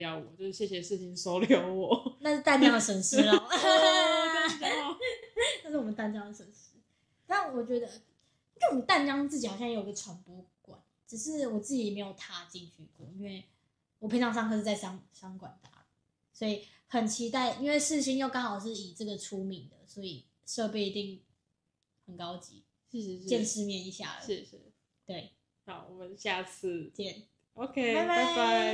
要我，就是谢谢世新收留我。 那是淡江的损失咯。那是我们淡江的损失。但我觉得，因为我们淡江自己好像也有个传播馆，只是我自己没有踏进去过，因为我平常上课是在商管大，所以很期待，因为世新又刚好是以这个出名的，所以设备一定很高级， 是见世面一下了。 是， 对， 好，我们下次见， OK， 拜拜拜拜。